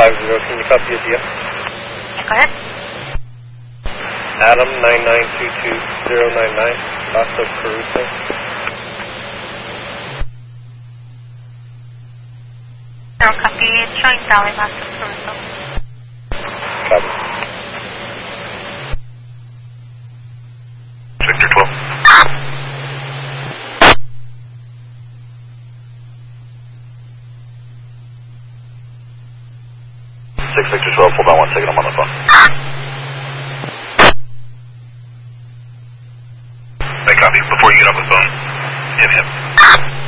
can you copy your deal? Yeah, go ahead. Adam 9922099, Las Caruso. Zero copy. It's showing Valley Las Caruso. Copy. Victor 12. 6 Victor 12, hold on 1 second, I'm on the phone. Hey, copy. Before you get off the phone, hit me up.